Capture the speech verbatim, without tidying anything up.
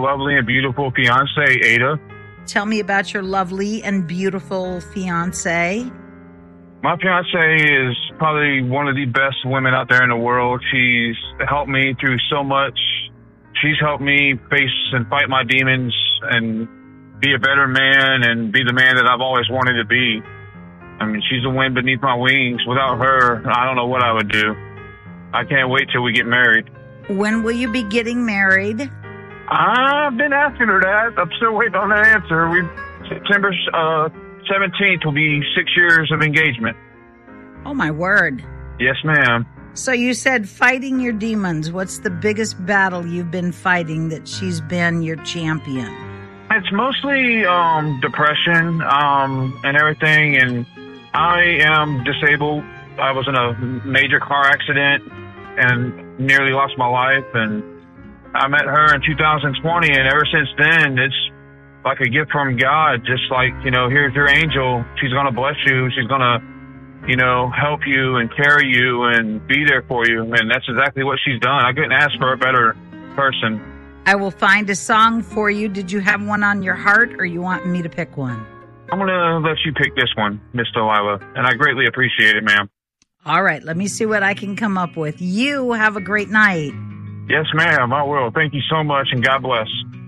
lovely and beautiful fiance, Ada. Tell me about your lovely and beautiful fiance. My fiance is probably one of the best women out there in the world. She's helped me through so much. She's helped me face and fight my demons and be a better man and be the man that I've always wanted to be. I mean, she's the wind beneath my wings. Without her, I don't know what I would do. I can't wait till we get married. When will you be getting married? I've been asking her that. I'm still waiting on that answer. We September uh, seventeenth will be six years of engagement. Oh, my word. Yes, ma'am. So you said fighting your demons. What's the biggest battle you've been fighting that she's been your champion? It's mostly um, depression um, and everything, and I am disabled. I was in a major car accident and nearly lost my life, and I met her in two thousand twenty, and ever since then, it's like a gift from God. Just like, you know, here's your angel. She's going to bless you. She's going to, you know, help you and carry you and be there for you, and that's exactly what she's done. I couldn't ask for a better person. I will find a song for you. Did you have one on your heart, or you want me to pick one? I'm going to let you pick this one, Miss Delilah, and I greatly appreciate it, ma'am. All right, let me see what I can come up with. You have a great night. Yes, ma'am, I will. Thank you so much, and God bless.